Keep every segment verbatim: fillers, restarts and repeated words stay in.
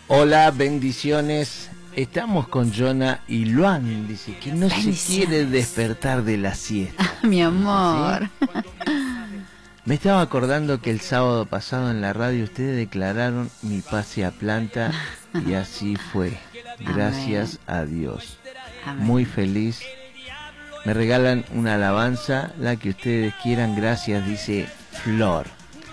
Hola, bendiciones. Estamos con Jonah y Luan, dice que no se quiere despertar de la siesta. Ah, mi amor. ¿Sí? Me estaba acordando que el sábado pasado en la radio ustedes declararon mi pase a planta y así fue. Gracias Amén. A Dios. Amén. Muy feliz. Me regalan una alabanza, la que ustedes quieran, gracias, dice Flor.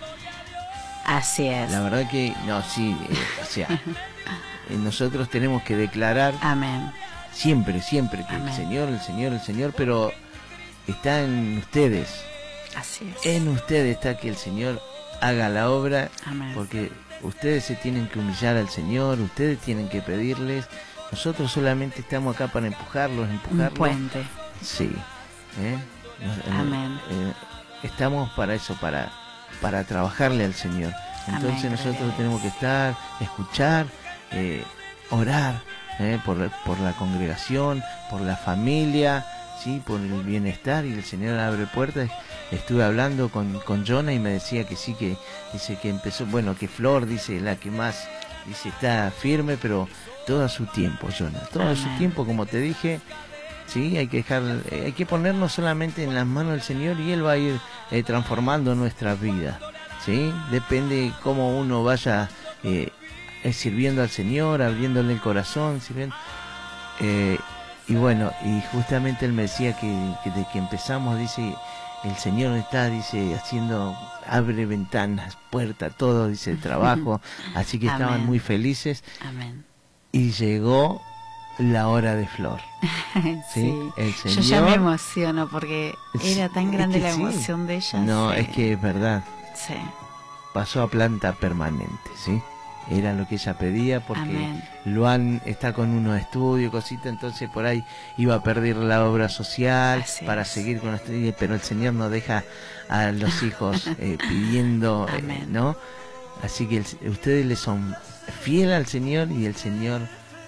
Así es. La verdad que, no, sí, eh, o sea, nosotros tenemos que declarar. Amén. Siempre, siempre que Amén. El Señor, el Señor, el Señor, pero está en ustedes. Así es. En ustedes está que el Señor haga la obra. Amén. Porque ustedes se tienen que humillar al Señor, ustedes tienen que pedirles. Nosotros solamente estamos acá para empujarlos, empujarlos. Un puente. Sí. ¿eh? Amén. Eh, estamos para eso, para, para trabajarle al Señor. Entonces Amén, nosotros tenemos que estar, escuchar, eh, orar eh, por, por la congregación, por la familia, sí, por el bienestar, y el Señor abre puertas. Estuve hablando con, con Jonah y me decía que sí, que dice que empezó, bueno, que Flor, dice, la que más, dice, está firme, pero todo a su tiempo, Jonah, todo Amén. A su tiempo, como te dije. Sí, hay que dejar, eh, hay que ponernos solamente en las manos del Señor y Él va a ir eh, transformando nuestra vida. Sí, depende cómo uno vaya eh, eh, sirviendo al Señor, abriéndole el corazón, sirviendo. Eh, y bueno, y justamente Él me decía que, que desde que empezamos, dice, el Señor está, dice, haciendo, abre ventanas, puertas, todo, dice, trabajo. Así que estaban muy felices. Amén. Y llegó la hora de Flor. Sí, ¿sí? El Señor... Yo ya me emociono porque era tan grande la emoción sí. de ella. No, sí. es que es verdad. Sí. Pasó a planta permanente, ¿sí? Era lo que ella pedía porque Amén. Luan está con unos estudios, cositas, entonces por ahí iba a perder la obra social Así para es. seguir con los estudios, pero el Señor no deja a los hijos eh, pidiendo, eh, ¿no? Así que el, ustedes le son fieles al Señor y el Señor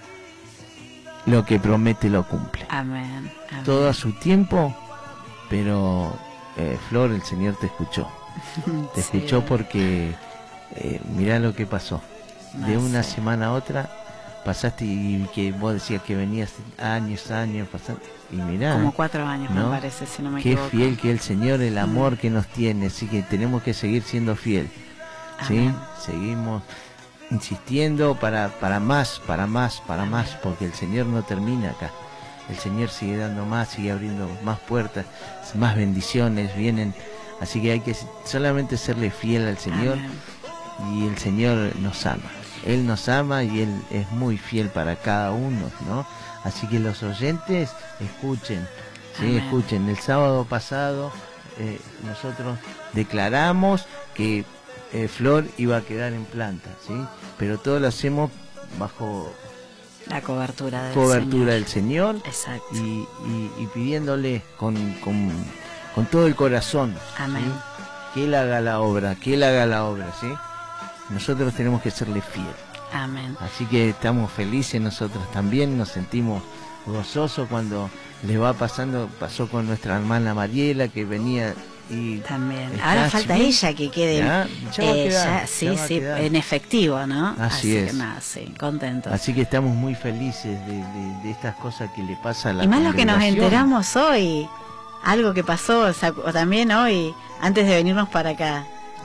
lo que promete lo cumple. Amén. Amén. Todo a su tiempo, pero eh, Flor, el Señor te escuchó. Te sí. escuchó porque eh, mirá lo que pasó. No de una sé. semana a otra pasaste y que vos decías que venías años, años pasando. Y mirá. Como cuatro años, ¿no? Me parece, si no me Qué equivoco. fiel que el Señor, el amor mm. que nos tiene. Así que tenemos que seguir siendo fiel. ¿Sí? Seguimos insistiendo para, para más, para más, para Amén. Más, porque el Señor no termina acá. El Señor sigue dando más, sigue abriendo más puertas, más bendiciones vienen. Así que hay que solamente serle fiel al Señor. Amén. Y el Señor nos ama. Él nos ama y Él es muy fiel para cada uno, ¿no? Así que los oyentes escuchen, sí, Amén. Escuchen. El sábado pasado eh, nosotros declaramos que Eh, Flor iba a quedar en planta, ¿sí? Pero todo lo hacemos bajo la cobertura del cobertura Señor. del Señor. Exacto. Y, y, y pidiéndole con, con, con todo el corazón, Amén. ¿sí? Que Él haga la obra, que Él haga la obra, ¿sí? Nosotros tenemos que serle fiel. Amén. Así que estamos felices nosotros también, nos sentimos gozosos cuando le va pasando, pasó con nuestra hermana Mariela que venía. Y también ahora falta bien. Ella que quede ya, ya va a quedar, ya, sí ya va sí a quedar. En efectivo, ¿no? Así, Así es que nada, sí, contentos. Así que estamos muy felices de, de, de estas cosas que le pasa a la y más lo que nos congregación. Enteramos hoy, algo que pasó, o sea, también hoy antes de venirnos para acá,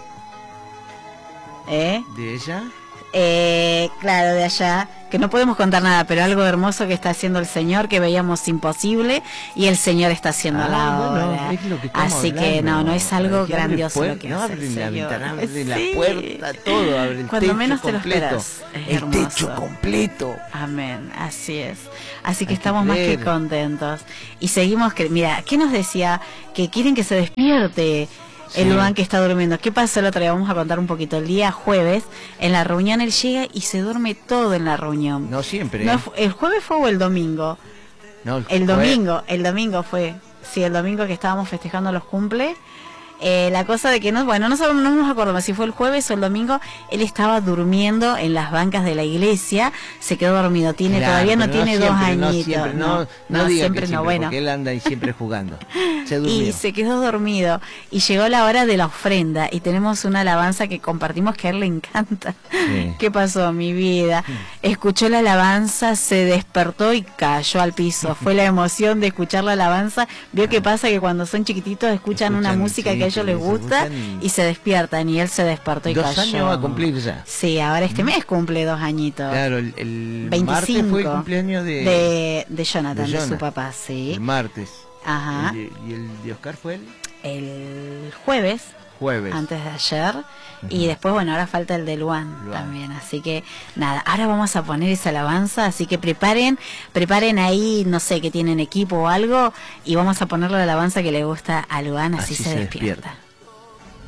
¿eh? ¿De ella? Eh, claro, de allá, que no podemos contar nada, pero algo hermoso que está haciendo el Señor, que veíamos imposible, y el Señor está haciendo ah, la bueno, obra. Es lo que Así hablando. Que no, no es algo grandioso puerta, lo que no, hace abre el la Señor. ventana, abre sí. la puerta, todo, abre el Cuando techo menos te completo, lo esperas. Es el hermoso. techo completo. Amén, así es. Así que Hay estamos que más que creer. contentos. Y seguimos, que mira, ¿qué nos decía? Que quieren que se despierte el Luan que está durmiendo. ¿Qué pasó el otro día? Vamos a contar un poquito. El día jueves, en la reunión él llega y se duerme todo en la reunión. No siempre. No, ¿el jueves fue o el domingo? No, el, el domingo, el domingo fue. Sí, el domingo que estábamos festejando los cumple. Eh, la cosa de que no, bueno, no, sabemos, no nos acordamos si fue el jueves o el domingo, él estaba durmiendo en las bancas de la iglesia, se quedó dormido, tiene Claro, todavía no pero tiene siempre, dos no añitos. siempre, no, no, no, no, diga siempre que no, siempre, bueno. porque él anda ahí siempre jugando. Se durmió. Y se quedó dormido y llegó la hora de la ofrenda y tenemos una alabanza que compartimos que a él le encanta. Sí. ¿Qué pasó, mi vida? Escuchó la alabanza, se despertó y cayó al piso. Fue la emoción de escuchar la alabanza. Vio que pasa que cuando son chiquititos escuchan, Escuchan, una música sí, que a ellos que les se gusta escuchan y- y se despiertan y él se despertó y Dos cayó. años va a cumplir ya. Sí, ahora este mes cumple dos añitos. Claro, el, el veinticinco martes fue el cumpleaños de, de, de Jonathan, de de, su Jonah. papá, sí. el martes. Ajá. El de- y el de Oscar fue el El jueves, jueves. antes de ayer. Y después, bueno, ahora falta el de Luan, Luan. también. Así que, nada, ahora vamos a poner esa alabanza. Así que preparen, preparen ahí, no sé, que tienen equipo o algo. Y vamos a ponerle la alabanza que le gusta a Luan, así, Así se, se despierta. despierta.